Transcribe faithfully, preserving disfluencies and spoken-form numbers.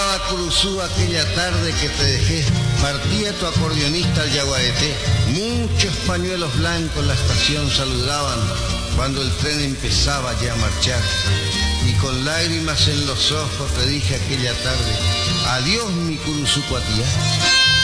llegaba a Curuzú aquella tarde que te dejé, partía tu acordeonista al Yaguareté. Muchos pañuelos blancos la estación saludaban cuando el tren empezaba ya a marchar. Y con lágrimas en los ojos te dije aquella tarde, adiós mi Curuzú Cuatiá.